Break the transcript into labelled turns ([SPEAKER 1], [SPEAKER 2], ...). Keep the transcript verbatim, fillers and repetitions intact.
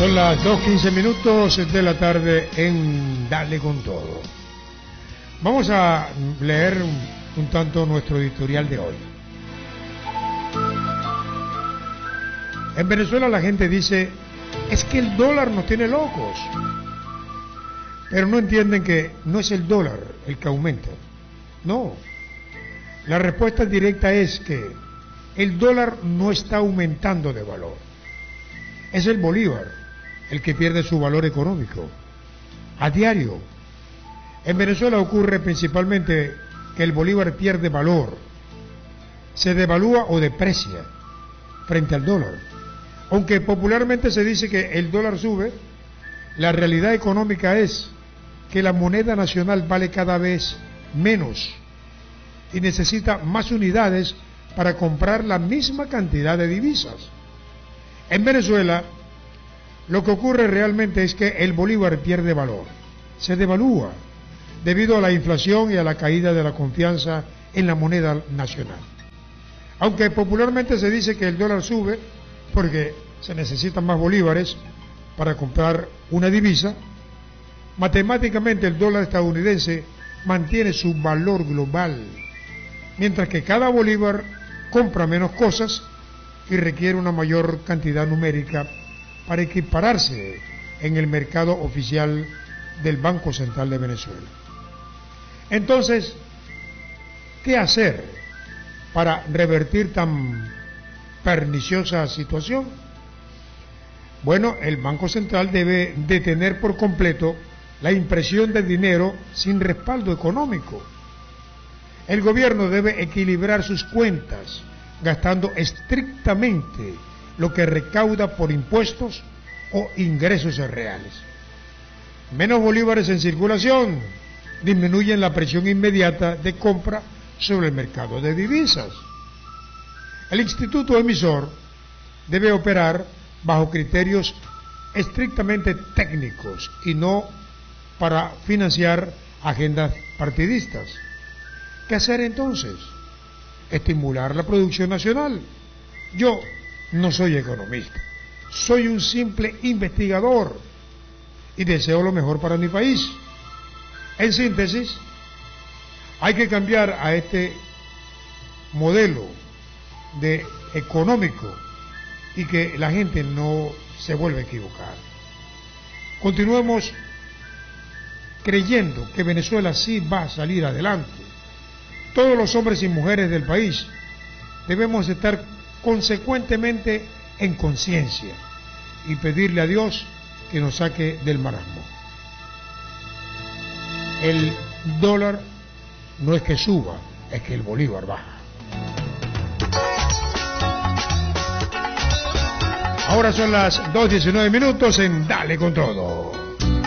[SPEAKER 1] Son las dos quince minutos de la tarde en Dale con Todo. Vamos a leer un, un tanto nuestro editorial de hoy. En Venezuela la gente dice, es que el dólar nos tiene locos. Pero no entienden que no es el dólar el que aumenta. No. La respuesta directa es que el dólar no está aumentando de valor. Es el bolívar el que pierde su valor económico a diario. En Venezuela ocurre principalmente que el bolívar pierde valor, se devalúa o deprecia frente al dólar. Aunque popularmente se dice que el dólar sube, la realidad económica es que la moneda nacional vale cada vez menos y necesita más unidades para comprar la misma cantidad de divisas. En Venezuela, lo que ocurre realmente es que el bolívar pierde valor, se devalúa debido a la inflación y a la caída de la confianza en la moneda nacional. Aunque popularmente se dice que el dólar sube porque se necesitan más bolívares para comprar una divisa, matemáticamente el dólar estadounidense mantiene su valor global, mientras que cada bolívar compra menos cosas y requiere una mayor cantidad numérica para equipararse en el mercado oficial del Banco Central de Venezuela. Entonces, ¿qué hacer para revertir tan perniciosa situación? Bueno, el Banco Central debe detener por completo la impresión de dinero sin respaldo económico. El gobierno debe equilibrar sus cuentas, gastando estrictamente lo que recauda por impuestos o ingresos reales. Menos bolívares en circulación disminuyen la presión inmediata de compra sobre el mercado de divisas. El instituto emisor debe operar bajo criterios estrictamente técnicos y no para financiar agendas partidistas. ¿Qué hacer entonces? Estimular la producción nacional. Yo no soy economista, soy un simple investigador y deseo lo mejor para mi país. En síntesis, hay que cambiar a este modelo de económico y que la gente no se vuelva a equivocar. Continuemos creyendo que Venezuela sí va a salir adelante. Todos los hombres y mujeres del país debemos estar consecuentemente en conciencia y pedirle a Dios que nos saque del marasmo. El dólar no es que suba, es que el bolívar baja. Ahora son las dos diecinueve minutos en Dale con Todo.